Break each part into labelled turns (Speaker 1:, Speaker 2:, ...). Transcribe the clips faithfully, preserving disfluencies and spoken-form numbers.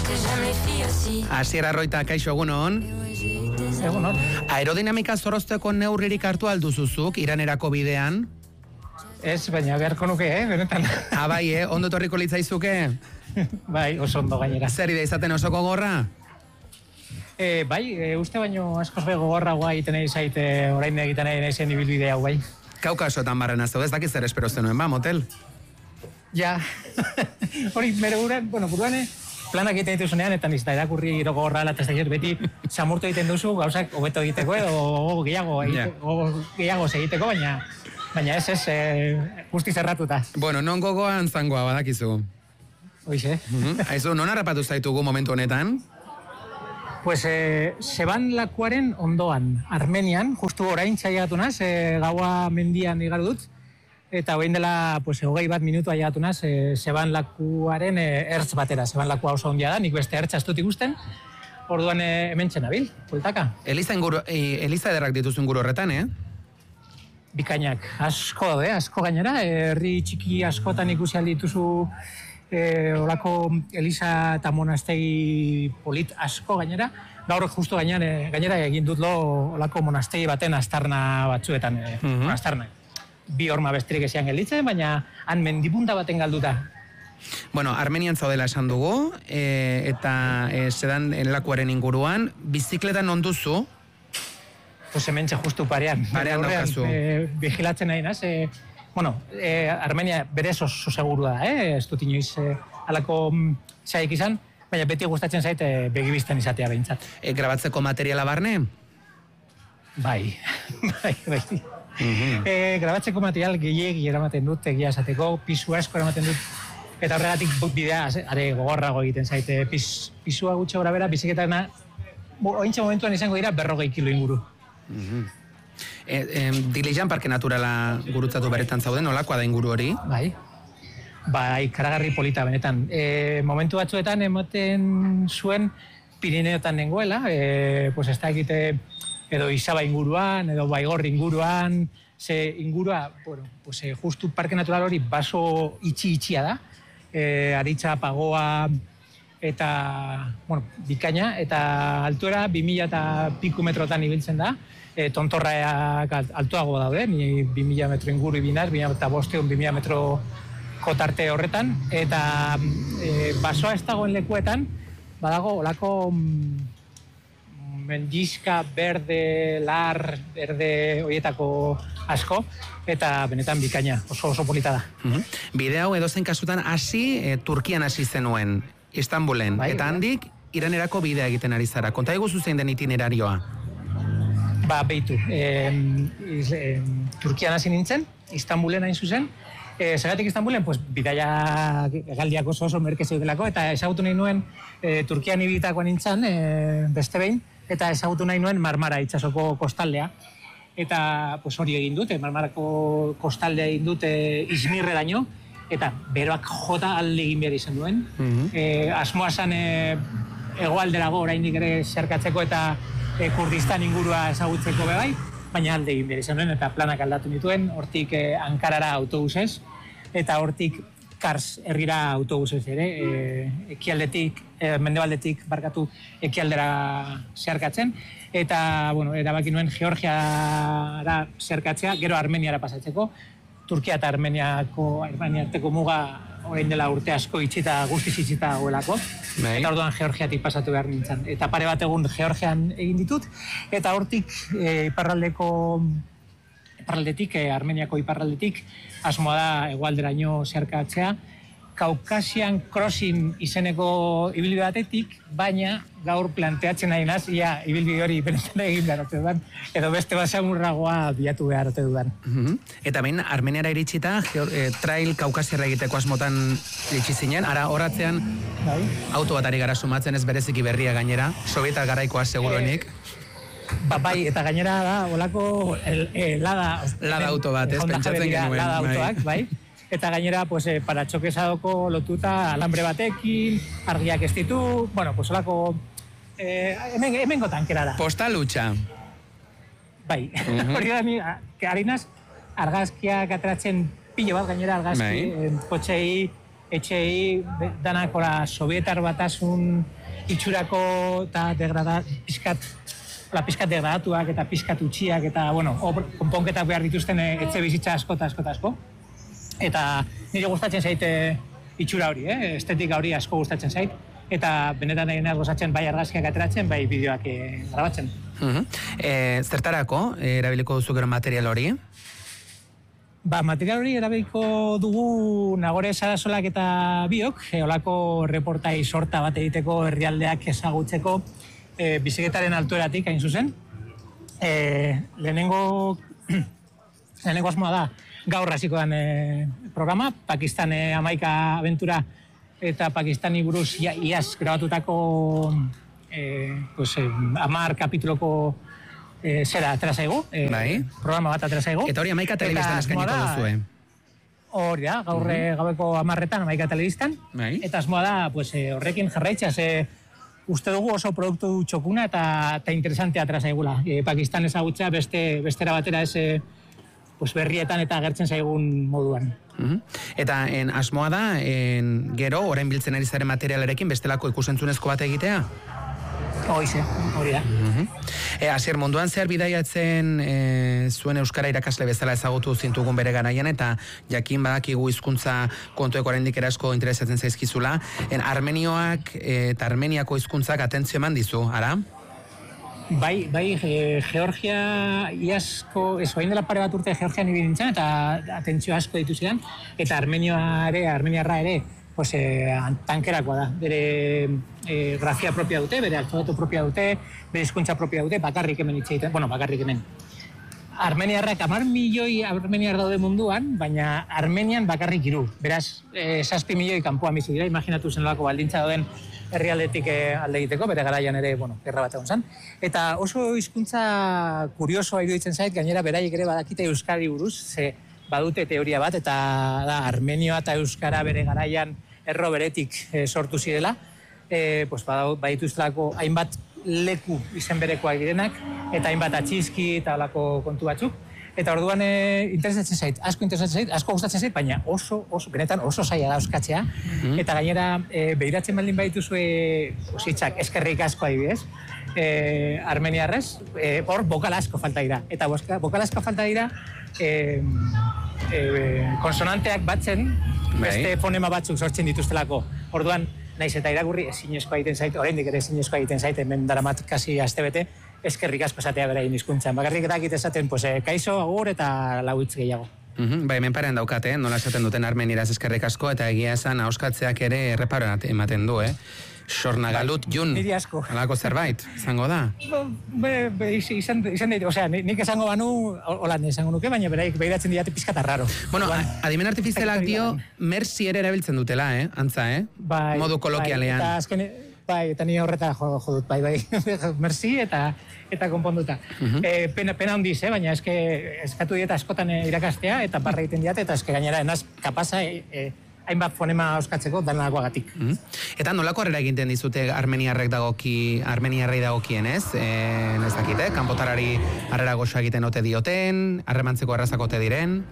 Speaker 1: Asier Arroita, kaixo egunon.
Speaker 2: Egunon.
Speaker 1: Aerodinamika zorrozteko neurririk hartu alduzuzuk iranerako bidean?
Speaker 2: Ez, baina beharko nuke, eh, benetan.
Speaker 1: Ah, bai, eh, ondo torriko litzaizuke?
Speaker 2: Bai, oso ondo gainera.
Speaker 1: Zer ide izaten oso gogorra?
Speaker 2: E, bai, e, uste baino askoz be gogorra guai egiten nahi zaite orain egiten nahi nahi zen ibilbide hau, bai.
Speaker 1: Kaukasotan barren azte, ez dakiz zer espero zenuen, ba, motel?
Speaker 2: Ja, hori, bere guren, bueno, buruan, planak egiten dituzunean, eta nizta erakurri gero gogorra ala, eta ez beti samurtu egiten duzu, gauzak hobeto egiteko edo gogo gehiago,
Speaker 1: Yeah.
Speaker 2: gogo gehiago egiteko, baina baina ez ez, e, guzti zerratuta.
Speaker 1: Bueno, non gogoan zangoa badakizu?
Speaker 2: Hoize.
Speaker 1: Mhm. Aizu, non harrapatu zaitugu momentu honetan?
Speaker 2: Pues, eh, Seban lakuaren ondoan, Armenian, justu orain txaiagatu naz, eh, gaua mendian igaro dut, eta hogein dela, pues, hogei bat minutu aiagatu naz, eh, Seban lakuaren eh, ertz batera. Seban lakua oso ondia da, nik beste ertza ez dut ikusten, orduan eh, hemen txenabil, pultaka.
Speaker 1: Eliza, inguru, e, Eliza ederrak dituzun guru horretan, eh?
Speaker 2: Bikainak, asko daude, asko gainera, eh, herri txiki askotan ikusi aldituzu E, olako Eliza eta monastegi polit asko gainera, gaur justu gainera, gainera egin dut lo olako monastegi baten astarna batzuetan, e,
Speaker 1: Mhm.
Speaker 2: astarna. Bi horma bestirik ezean gelditzen, baina han mendibunda baten galduta.
Speaker 1: Bueno, Armenian zaudela esan dugu, e, eta e, sedan lakuaren inguruan, bizikletan onduzu?
Speaker 2: Pues hementxe justu parean.
Speaker 1: Parean
Speaker 2: Aurrean,
Speaker 1: daukazu.
Speaker 2: E, vigilatzen nahi naz, e, bueno, eh, Armenia berez oso segurua da, eh? Ez dut inoiz eh, alako mm, zaik izan, baina beti gustatzen zait eh, begibizten izatea behintzat.
Speaker 1: E, grabatzeko materiala barne?
Speaker 2: Bai, bai, bai.
Speaker 1: Mhm.
Speaker 2: eh, grabatzeko material gehiegi eramaten dut, egia esateko, pisu asko eramaten dut, eta horregatik bidea are gogorrago egiten zaite, pis, pisua gutxe gora bera, biziketana, ointxe momentuan izango dira berrogei kilo inguru.
Speaker 1: Mhm. E, e, Dilijan Parke Naturala gurutzatu beretan zauden, nolakoa da inguru hori?
Speaker 2: Bai, bai, karagarri polita benetan. E, momentu batzuetan ematen zuen Pirineotan nengoela, e, pues ez da egite edo Izaba inguruan, edo Baigorri inguruan, ze ingurua, bueno, pues, e, justu Parke Natural hori baso itxi-itxia da, e, aritza, pagoa, eta, bueno, bikaina, eta altuera bi mila eta piku metrotan ibiltzen da, e, tontorraak altuago daude, ni bi mila metro inguru ibinaz, bi mila eta bosteun, bi mila metro kotarte horretan, eta e, basoa ez dagoen lekuetan, badago olako mm, mendizka, berde, lar, berde, horietako asko, eta benetan bikaina, oso oso polita da.
Speaker 1: Mhm. Bide hau edozen kasutan hasi, e, Turkian hasi zenuen, Istanbulen,
Speaker 2: Bai,
Speaker 1: eta
Speaker 2: bai.
Speaker 1: handik Iranerako bidea egiten ari zara. Konta iguzu zein den itinerarioa?
Speaker 2: Ba, behitu, eh, eh, Turkian hasi nintzen, Istanbulen hain zuzen, eh, zergatik Istanbulen, pues, bidaia galdiak oso oso merke zeudelako, eta ezagutu nahi nuen eh, Turkian ibitakoan nintzen, eh, beste behin, eta ezagutu nahi nuen Marmara itsasoko kostaldea, eta pues, hori egin dute, Marmarako kostaldea egin dute Izmirreraino, eta beroak jota alde egin behar izan duen.
Speaker 1: Mhm.
Speaker 2: eh, asmoa zan eh, hegoalderago oraindik ere zerkatzeko eta e, Kurdistan ingurua ezagutzeko be bai, baina alde egin behar izan duen, eta planak aldatu nituen, hortik e, Ankarara autobusez, eta hortik Kars herrira autobusez ere, e, ekialdetik, e, mendebaldetik barkatu ekialdera zeharkatzen, eta, bueno, erabaki nuen Georgiara zeharkatzea, gero Armeniara pasatzeko, Turkia eta Armeniako, Armenia arteko muga orain dela urte asko itxita, guztiz itxita goelako.
Speaker 1: Bai.
Speaker 2: Eta orduan Georgiatik pasatu behar nintzen. Eta pare bat egun Georgian egin ditut, eta hortik e, iparraldeko, iparraldetik, e, Armeniako iparraldetik, asmoa da hegoalderaino zeharkatzea, Kaukasian Crossing izeneko ibilbide batetik, baina gaur planteatzen nahi naz, ia ibilbide hori benetan egin behar ote dudan, edo beste basamurragoa bilatu behar ote dudan.
Speaker 1: Mhm. Eta behin, Armeniara iritsita, geor, e, trail Kaukasiarra egiteko asmotan iritsi zinen, ara horatzean
Speaker 2: Bai.
Speaker 1: auto bat ari gara sumatzen, ez bereziki berria gainera, Sobietar garaikoa seguruenik.
Speaker 2: Ba, bai, eta gainera da, olako el, el, lada...
Speaker 1: Lada auto bat, ez,
Speaker 2: Honda
Speaker 1: pentsatzen
Speaker 2: Javelira
Speaker 1: genuen,
Speaker 2: Lada
Speaker 1: bai.
Speaker 2: autoak, bai. Eta gainera, pues, eh, paratxokesadoko lotuta alambre batekin, argiak ez ditu, bueno, pues olako... Eh, hemen, hemengo tankera da.
Speaker 1: Postalutxa.
Speaker 2: Bai,
Speaker 1: Mhm.
Speaker 2: hori da ni, harinaz, argazkiak ateratzen pilo bat gainera argazki,
Speaker 1: Bai.
Speaker 2: eh, kotxei, etxei, be- danakora Sobietar batasun itxurako eta degrada, pizkat, la pizkat degradatuak eta pizkat utxiak eta, bueno, konponketak behar dituzten etxe bizitza asko eta asko eta asko. Eta nire gustatzen zaite itxura hori, eh? Estetika hori asko gustatzen zait. Eta benetan egin gozatzen bai argazkiak ateratzen, bai bideoak e, grabatzen.
Speaker 1: Uh-huh. e, zertarako erabiliko duzu gero material hori?
Speaker 2: Ba, material hori erabiliko dugu Nagore Sarasolak eta biok, e, olako reportai sorta bat egiteko herrialdeak ezagutzeko e, bizikletaren altueratik, hain zuzen. E, lehenengo, lehenengo asmoa da, gaur hasiko den e, programa, Pakistan e, Amaika aventura eta Pakistani buruz ia, iaz grabatutako eh, pues, eh, amar kapituloko eh, zera atrazaigu, eh, bai. Programa bat atrazaigu.
Speaker 1: Eta hori Amaika telebistan eskainiko duzue.
Speaker 2: Hori da, gaur uh -huh. gaueko amarretan Amaika telebistan. Bai. Eta asmoa da, pues, eh, horrekin jarraitzaz, eh, uste dugu oso produktu txokuna eta, eta interesantea atrazaigula. Eh, Pakistan ezagutza beste, bestera batera ez eh, pues, berrietan eta agertzen zaigun moduan.
Speaker 1: Uh-huh. Eta en, asmoa da, en, gero, orain biltzen ari zaren materialarekin bestelako ikusentzunezko bat egitea?
Speaker 2: Hoize, hori da.
Speaker 1: Uh-huh. E, Asier, munduan zehar bidaiatzen e, zuen euskara irakasle bezala ezagutu zintugun bere garaian, eta jakin badakigu hizkuntza kontuek oraindik erasko interesatzen zaizkizula. En, Armenioak e, eta Armeniako hizkuntzak atentzio eman dizu, ara?
Speaker 2: Bai, bai, e, Georgia iasko, ez, bain dela pare bat urte Georgian ibili nintzen, eta atentzio asko ditu zidan, eta Armenioa ere, Armeniarra ere, pues, e, tankerakoa da. Bere e, grafia propia dute, bere alfabeto propia dute, bere hizkuntza propia dute, bakarrik hemen hitz egiten, bueno, bakarrik hemen. Armeniarrak hamar milioi armeniar daude munduan, baina Armenian bakarrik hiru. Beraz, e, zazpi milioi kanpoan bizi dira, imaginatu zenolako baldintza dauden herrialdetik alde egiteko, bere garaian ere, bueno, gerra bat egon zen. Eta oso hizkuntza kuriosoa iruditzen zait, gainera beraiek ere badakite euskari buruz, ze badute teoria bat, eta da, Armenioa eta euskara bere garaian erro beretik e, sortu zirela, e, pues, badituztelako hainbat leku izen berekoak direnak, eta hainbat atxizki eta alako kontu batzuk. Eta orduan e, interesatzen zait, asko interesatzen zait, asko gustatzen zait, baina oso, oso, benetan oso zaila da euskatzea. Mm-hmm. Eta gainera, e, behiratzen baldin badituzue hitzak eskerrik asko adibidez, e, armeniarrez, e, hor bokal asko falta dira. Eta bokal asko falta dira e, e, konsonanteak batzen, beste fonema batzuk sortzen dituztelako. Orduan, naiz eta irakurri ezinezkoa egiten zait, oraindik ere ezinezkoa egiten zait, hemen daramat kasi astebete, eskerrik asko esatea beraien hizkuntzan. Bakarrik dakit esaten, pues, eh, kaixo, agur eta lau hitz gehiago.
Speaker 1: Uh-huh. Ba, hemen parean daukate, nola esaten duten armenieraz eskerrik asko, eta egia esan ahoskatzeak ere erreparoan ematen du, eh? Sornagalut jun, alako zerbait, izango da?
Speaker 2: Be, be, izan, izan dira, osea, nik esango banu, holan esango nuke, baina beraik behiratzen diate pizkata raro.
Speaker 1: Bueno, adimen artifizialak dio, merci ere erabiltzen dutela, eh? Antza, eh?
Speaker 2: Bai,
Speaker 1: modu kolokialean.
Speaker 2: Bai, eta azken, bai, eta ni horreta jo, jo dut, bai, bai, merci eta eta konponduta. Uh-huh. E, pena, pena hondiz, eh? Baina eske eskatu dieta askotan irakastea, eta barra egiten diate, eta eske gainera, enaz, kapasa, e, e, hainbat fonema euskatzeko danalakoagatik. Mm.
Speaker 1: Eta nolako harrera egiten dizute armeniarrek dagoki, armeniarrei dagokien, ez? E, nezakite, kanpotarari harrera goxo egiten ote dioten, harremantzeko errazak ote diren?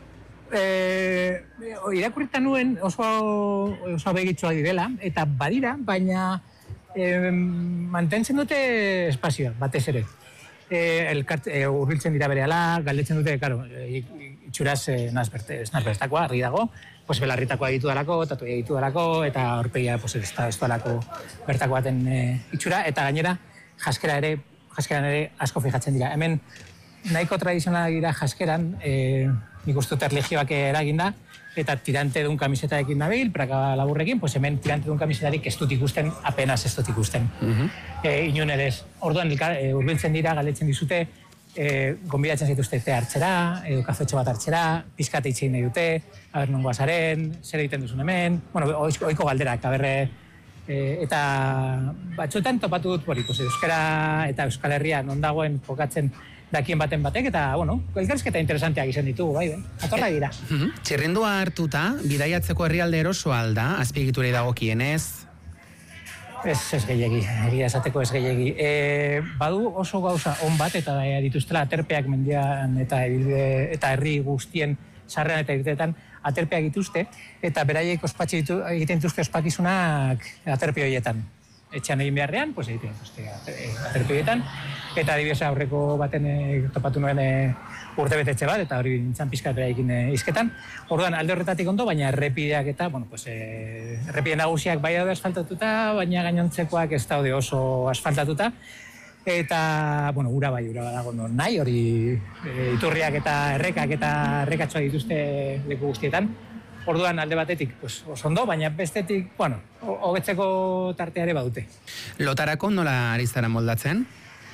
Speaker 2: E, irakurritan nuen oso, oso begitxoa direla, eta badira, baina e, mantentzen dute espazioa, batez ere. E, elkart, e, urbiltzen dira berehala, galdetzen dute, karo, e, itxuraz e, nazbertakoa, argi dago, pues belarritakoa ditu dalako, tatu ditu dalako, eta horpegia pues, ez da dalako bertako baten e, itxura, eta gainera jaskera ere, jaskeran ere asko fijatzen dira. Hemen nahiko tradizionala dira jaskeran, e, nik uste dut erligioak eraginda, eta tirante dun kamisetarekin nabil, praka laburrekin, pues hemen tirante dun kamisetarik ez dut ikusten, apenas ez dut ikusten. Uh-huh. e, Inun ere ez. Orduan, e, urbiltzen dira, galdetzen dizute, E, gonbidatzen zaituzte te hartzera, edo kafetxo bat hartzera, pizkate itxein nahi dute, haber nongoa zaren, zer egiten duzun hemen, bueno, oiko galderak, haber, e, eta batzuetan topatu dut hori, pues, euskara eta Euskal Herria non dagoen jokatzen dakien baten batek, eta, bueno, elkarrizketa interesanteak izan ditugu, bai, ben, atorra dira.
Speaker 1: E, uh-huh. Txirrindua hartuta, bidaiatzeko herrialde eroso alda, azpiegiturei dagokienez?
Speaker 2: Ez, ez gehiegi, egia esateko ez gehiegi. E, badu oso gauza on bat, eta e, dituztela aterpeak mendian eta, e, eta herri guztien sarrean eta irtetan aterpeak dituzte, eta beraiek ospatxe ditu, egiten dituzte ospakizunak aterpe horietan. etxean egin beharrean, pues egiten dituzte aterpegietan, eta adibidez aurreko baten e, topatu nuen e, urte betetxe bat, eta hori nintzen pizkat beraiekin e, izketan. Orduan, alde horretatik ondo, baina errepideak eta, bueno, pues, e, errepide nagusiak bai daude asfaltatuta, baina gainontzekoak ez daude oso asfaltatuta, eta, bueno, ura bai, ura badago non nahi, hori e, iturriak eta errekak eta errekatxoa dituzte leku guztietan. Orduan alde batetik, pues, oso ondo, baina bestetik, bueno, hobetzeko tarteare badute.
Speaker 1: Lotarako nola ari zara moldatzen?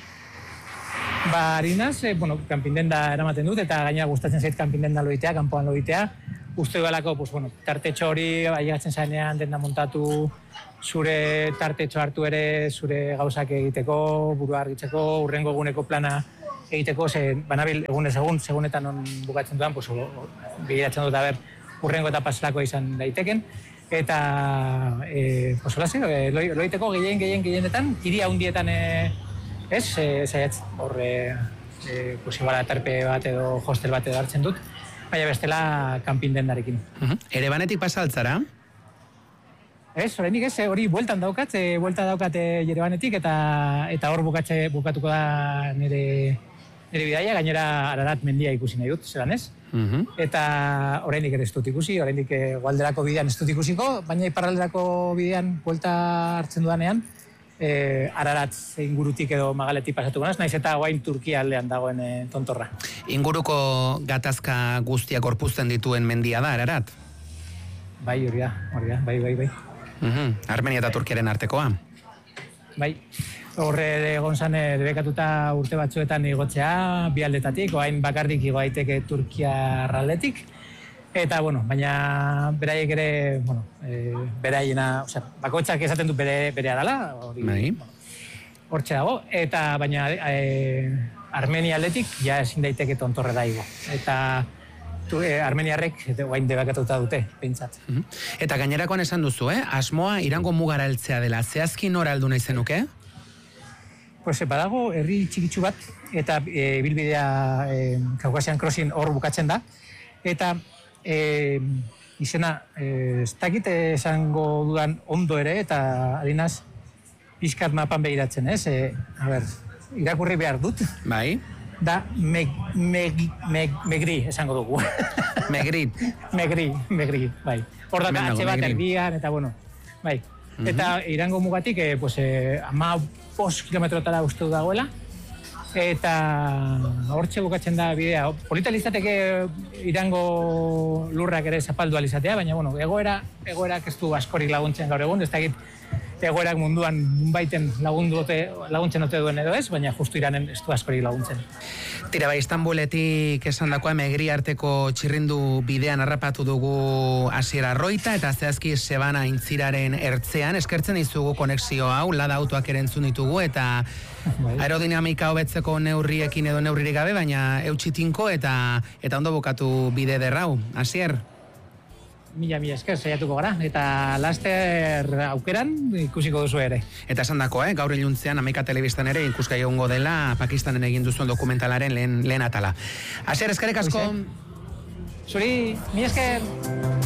Speaker 2: Ba, harinaz, eh, bueno, kanpindenda eramaten dut, eta gainera gustatzen zait kanpindenda loitea, kanpoan loitea. Uste duelako, pues, bueno, tartetxo hori, ailegatzen zanean, denda montatu, zure tartetxo hartu ere, zure gauzak egiteko, burua argitzeko, urrengo eguneko plana egiteko, ze, banabil, egunez egun, segunetan on bukatzen dudan, pues, begiratzen dut, aber, urrengo eta paselako izan daiteken, eta, e, pues, hola, e, loiteko gehien, gehien, gehienetan, hiri handietan, e, ez, e, zaiatz, horre, e, pues, igual aterpe bat edo hostel bat edo hartzen dut, baina bestela kanpin dendarekin.
Speaker 1: Uh-huh. Erebanetik pasa altzara?
Speaker 2: Ez, horrenik ez, hori bueltan daukat, e, buelta daukat e, Jerebanetik, eta eta hor bukatze, bukatuko da nire, nire bidaia, gainera Ararat mendia ikusi nahi dut, zelan ez? Uh-huh. Eta oraindik ere ez dut ikusi, oraindik Gualderako bidean ez dut ikusiko, baina iparralderako bidean buelta hartzen dudanean, e, Ararat ingurutik edo Magaletik pasatuko naz, naiz eta guain Turkia aldean dagoen e, tontorra.
Speaker 1: Inguruko gatazka guztiak gorpuzten dituen mendia da, Ararat?
Speaker 2: Bai, hori da, hori da, bai, bai, bai.
Speaker 1: Uh-huh. Armenia eta Turkiaren artekoa?
Speaker 2: Bai. Horre egon zan debekatuta urte batzuetan igotzea, bi aldetatik, oain bakarrik igo daiteke Turkia raldetik. Eta, bueno, baina beraiek ere, bueno, e, beraiena, osea, bakoitzak esaten du bere, berea dela, hori,
Speaker 1: bai.
Speaker 2: Bueno, hortxe dago, eta baina e, Armenia aldetik ja ezin daiteke tontorre da igo. Eta tu, e, armeniarrek oain debekatuta dute, pentsat.
Speaker 1: Uh-huh. Eta gainerakoan esan duzu, eh? Asmoa Irango mugara heltzea dela, zehazki nora aldu nahi zenuke?
Speaker 2: Pues badago herri txikitsu bat, eta e, bilbidea e, Kaukasian Crossing hor bukatzen da, eta e, izena, e, ez dakit esango dudan ondo ere, eta harinaz pixkat mapan behiratzen, ez? E, a ber, irakurri behar dut.
Speaker 1: Bai.
Speaker 2: Da meg, meg, meg, Megri esango dugu.
Speaker 1: Megrit.
Speaker 2: Megri, Megri, bai. Hor da, atxe bat erdian, eta bueno, bai. Uh-huh. Eta Irango mugatik, eh, pues, eh, ama bost kilometrotara uste du dagoela, eta hortxe bukatzen da bidea. Polita lizateke Irango lurrak ere zapaldu alizatea, baina, bueno, egoera, egoerak ez du askorik laguntzen gaur egun, ez dakit egoerak munduan baiten laguntzen ote duen edo ez, baina justu Iranen ez du askorik laguntzen.
Speaker 1: Tira, bai, Istanbuletik esan dakoa Megri arteko txirrindu bidean harrapatu dugu Asier Arroita, eta zehazki Sebana Intziraren ertzean, eskertzen izugu konexio hau, lada autoak ere entzun ditugu, eta aerodinamika hobetzeko neurriekin edo neurririk gabe, baina eutxitinko eta eta ondo bukatu bide derrau. Asier?
Speaker 2: Mila, mila esker, saiatuko gara, eta laster aukeran ikusiko duzu ere.
Speaker 1: Eta esan dako, eh? Gaur iluntzean Hamaika Telebistan ere ikusgai egongo dela Pakistanen egin duzuen dokumentalaren lehen, lehen atala. Asier, eskerrik asko.
Speaker 2: Zuri, mila esker.